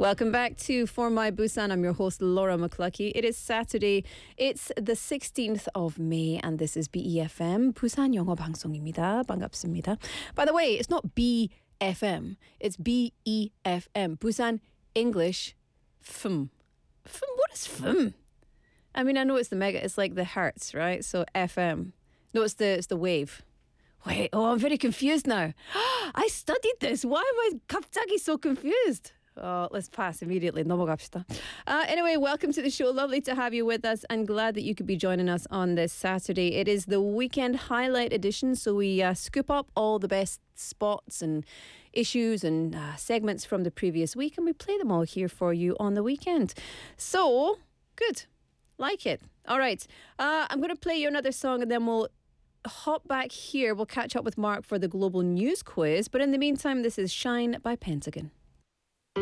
Welcome back to For My Busan. I'm your host, Laura McCluckey. It is Saturday. It's the 16th of May, and this is BEFM, Busan 영어 방송입니다. 반갑습니다. By the way, it's not BFM, it's BEFM, Busan English FM. FM? What is FM? I mean, I know it's the mega, it's like the hertz, right? So FM. No, it's the wave. Wait, I'm very confused now. I studied this. Why am I 갑자기 so confused? Oh, let's pass immediately. 넘어갑시다. Anyway, welcome to the show. Lovely to have you with us and glad that you could be joining us on this Saturday. It is the weekend highlight edition, so we scoop up all the best spots and issues and segments from the previous week and we play them all here for you on the weekend. So, good. Like it. All right. I'm going to play you another song and then we'll hop back here. We'll catch up with Mark for the global news quiz. But in the meantime, this is Shine by Pentagon.